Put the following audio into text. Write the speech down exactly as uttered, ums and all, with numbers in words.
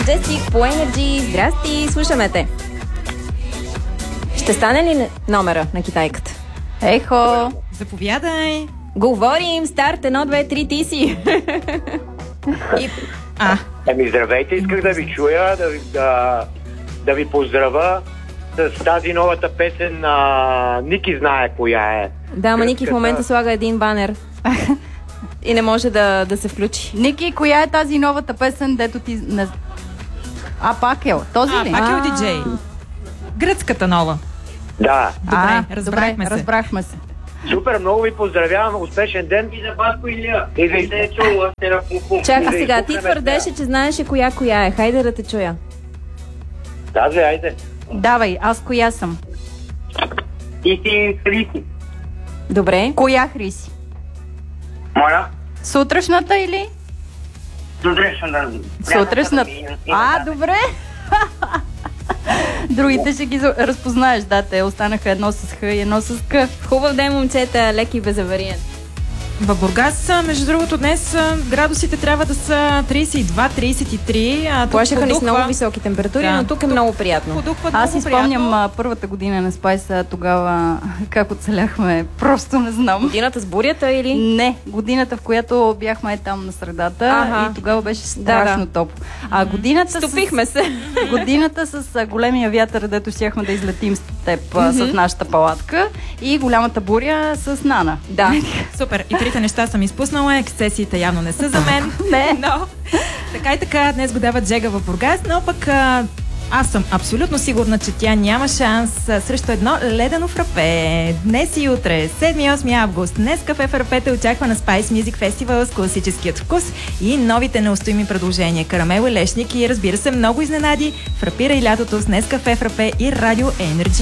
Majestic по Energy. Здрасти, слушаме те. Ще стане ли номера на китайката? Ехо! Заповядай! Говорим, старт, едно, две, три, ти си. И... А. Еми, здравейте, исках да ви чуя, да ви, да, да ви поздравя с тази новата песен на Ники знае коя е. Да, ама Ники в момента слага един банер и не може да, да се включи. Ники, коя е тази новата песен, дето ти... Не... А, Пакел, този а, ли? А, Пакел диджей. Гръцката нова. Да. Добре, а, разбрахме добре, се. разбрахме се. Супер, много ви поздравявам, успешен ден. И за Баско Илия. И да се чула, се на пупу. Чакай сега, ти твърдеше, че знаеше коя коя е. Хайде да те чуя. Да, бе, айде. Давай, аз коя съм? И ти Хриси. Добре. Коя Хриси? Моля? Сутрешната или? Сутрешната. Сутрешната. А, добре. Другите ще ги разпознаеш, да, те останаха едно с Х и едно с К. Хубав ден, момчета, леки безавариен. В Бургас, между другото, днес градусите трябва да са трийсет и два трийсет и три. Плашеха ни с много високи температури, да, но тук е много приятно. Аз си спомням а, първата година на Спайса, тогава как оцеляхме, просто не знам. Годината с бурята или? Не, годината, в която бяхме там на средата, ага, и тогава беше страшно да, да. топло. А годината Стопихме с... се. Годината с а, големия вятър, дето щяхме да излетим с теб а, с нашата палатка, и голямата буря с Нана. Да. Супер. И трите неща съм изпуснала. Ексцесиите явно не са за мен. Не. Но така и така днес го дават Жега в Бургас, но пък а, аз съм абсолютно сигурна, че тя няма шанс а, срещу едно ледено фрапе. Днес и утре, седми и осми август, днес Кафе Фрапете очаква на Spice Music Festival с класическият вкус и новите неустоими предложения. Карамел и лешник и, разбира се, много изненади. Фрапира и лятото с днес Кафе Фрапе и Радио Energy.